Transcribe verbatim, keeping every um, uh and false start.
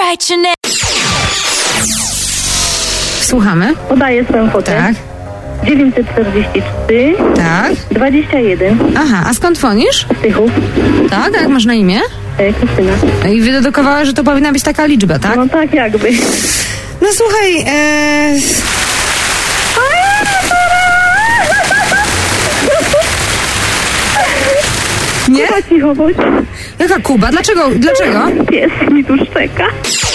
write your name. Słuchamy. Podaję swoją kwotę. Tak. dziewięćset czterdzieści trzy. Tak. dwadzieścia jeden. Aha, a skąd dzwonisz? Z Tychów. Tak, a jak masz na imię? E, Krystyna. No i wydedukowałaś, że to powinna być taka liczba, tak? No tak jakby. No słuchaj, e... Nie? Chyba cicho bądź. Jaka Kuba? Dlaczego? Dlaczego? Pies mi tu szczeka.